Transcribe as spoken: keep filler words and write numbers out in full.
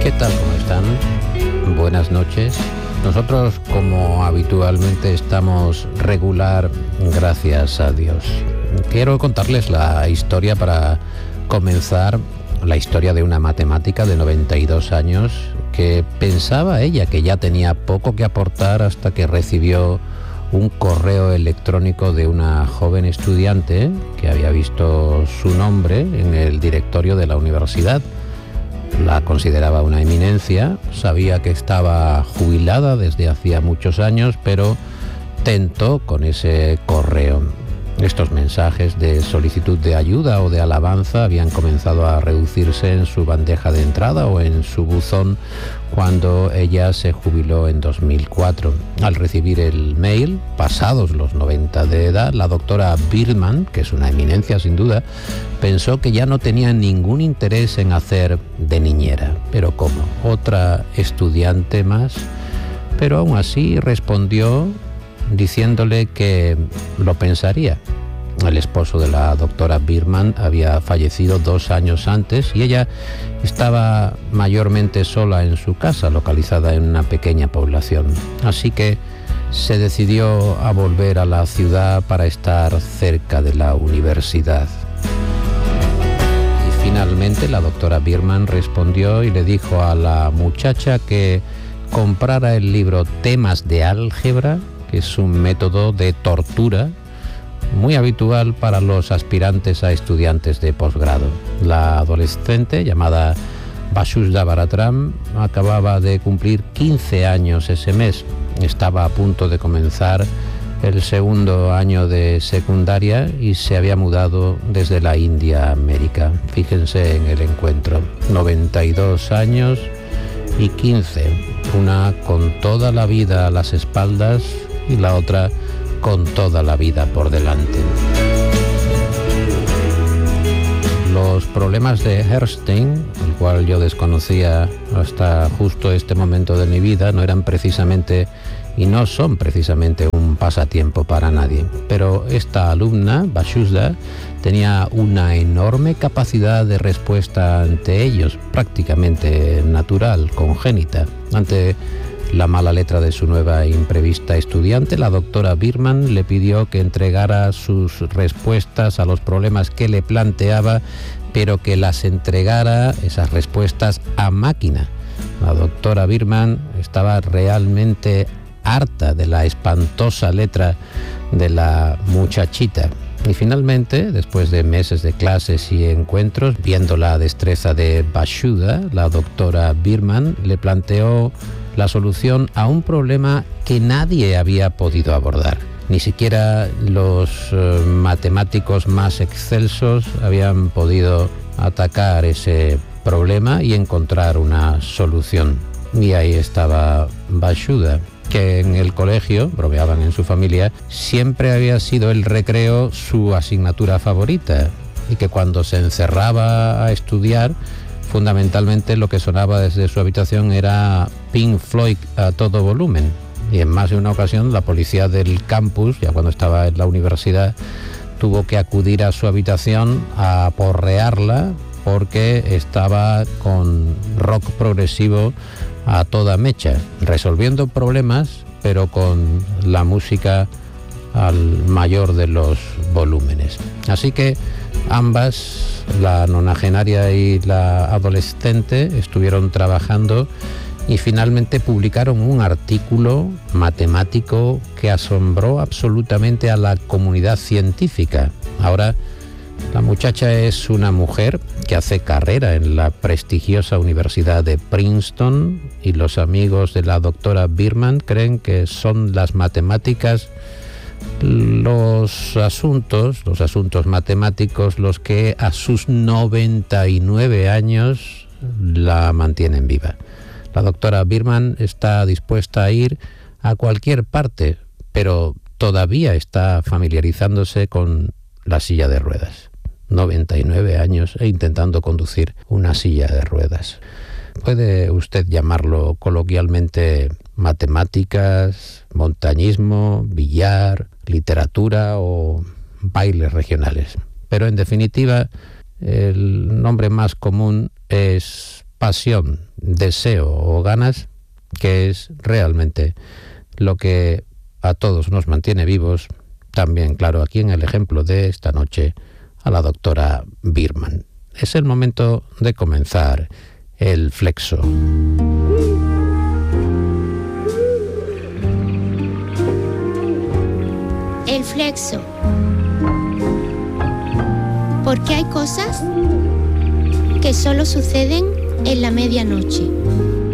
¿Qué tal? ¿Cómo están? Buenas noches. Nosotros, como habitualmente, estamos regular, gracias a Dios. Quiero contarles la historia para comenzar, la historia de una matemática de noventa y dos años que pensaba ella que ya tenía poco que aportar hasta que recibió un correo electrónico de una joven estudiante que había visto su nombre en el directorio de la universidad. La consideraba una eminencia, sabía que estaba jubilada desde hacía muchos años, pero tentó con ese correo. Estos mensajes de solicitud de ayuda o de alabanza habían comenzado a reducirse en su bandeja de entrada o en su buzón cuando ella se jubiló en dos mil cuatro. Al recibir el mail, pasados los noventa de edad, la doctora Birman, que es una eminencia sin duda, pensó que ya no tenía ningún interés en hacer de niñera. ¿Pero cómo? ¿Otra estudiante más? Pero aún así respondió diciéndole que lo pensaría. El esposo de la doctora Birman había fallecido dos años antes y ella estaba mayormente sola en su casa, localizada en una pequeña población. Así que se decidió a volver a la ciudad para estar cerca de la universidad. Y finalmente la doctora Birman respondió y le dijo a la muchacha que comprara el libro Temas de Álgebra, que es un método de tortura muy habitual para los aspirantes a estudiantes de posgrado. La adolescente, llamada Vasudha Bharatram, acababa de cumplir quince años ese mes. Estaba a punto de comenzar el segundo año de secundaria y se había mudado desde la India a América. Fíjense en el encuentro. noventa y dos años y quince. Una con toda la vida a las espaldas y la otra con toda la vida por delante. Los problemas de Herrstein, el cual yo desconocía hasta justo este momento de mi vida, no eran precisamente y no son precisamente un pasatiempo para nadie. Pero esta alumna, Vasudha, tenía una enorme capacidad de respuesta ante ellos, prácticamente natural, congénita. Ante la mala letra de su nueva e imprevista estudiante, la doctora Birman le pidió que entregara sus respuestas a los problemas que le planteaba, pero que las entregara, esas respuestas, a máquina. La doctora Birman estaba realmente harta de la espantosa letra de la muchachita. Y finalmente, después de meses de clases y encuentros, viendo la destreza de Vasudha, la doctora Birman le planteó la solución a un problema que nadie había podido abordar. Ni siquiera los eh, matemáticos más excelsos habían podido atacar ese problema y encontrar una solución. Y ahí estaba Vasudha, que en el colegio, bromeaban en su familia, siempre había sido el recreo su asignatura favorita y que cuando se encerraba a estudiar, fundamentalmente lo que sonaba desde su habitación era Pink Floyd a todo volumen. Y en más de una ocasión la policía del campus, ya cuando estaba en la universidad, tuvo que acudir a su habitación a aporrearla porque estaba con rock progresivo a toda mecha, resolviendo problemas, pero con la música al mayor de los volúmenes. Así que ambas, la nonagenaria y la adolescente, estuvieron trabajando y finalmente publicaron un artículo matemático que asombró absolutamente a la comunidad científica. Ahora, la muchacha es una mujer que hace carrera en la prestigiosa Universidad de Princeton y los amigos de la doctora Birman creen que son las matemáticas los asuntos, los asuntos matemáticos los que a sus noventa y nueve años la mantienen viva. La doctora Birman está dispuesta a ir a cualquier parte, pero todavía está familiarizándose con la silla de ruedas. noventa y nueve años e intentando conducir una silla de ruedas. Puede usted llamarlo coloquialmente matemáticas, montañismo, billar, literatura o bailes regionales. Pero en definitiva, el nombre más común es pasión, deseo o ganas, que es realmente lo que a todos nos mantiene vivos. También, claro, aquí en el ejemplo de esta noche, a la doctora Biermann. Es el momento de comenzar el flexo. El flexo. Porque hay cosas que solo suceden en la medianoche.